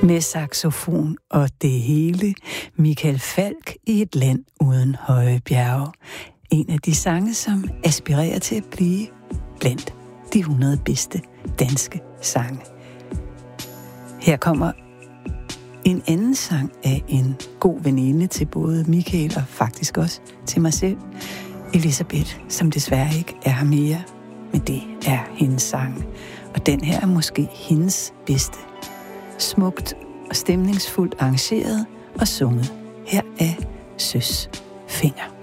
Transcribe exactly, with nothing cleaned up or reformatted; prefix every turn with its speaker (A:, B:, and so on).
A: Med saxofon og det hele, Michael Falch i Et land uden høje bjerge. En af de sange, som aspirerer til at blive blandt de hundrede bedste danske sange. Her kommer en anden sang af en god veninde til både Michael og faktisk også til mig selv, Elisabeth, som desværre ikke er her mere, men det er hendes sang. Og den her er måske hendes bedste. Smukt og stemningsfuldt arrangeret og sunget. Her er Søs Finger.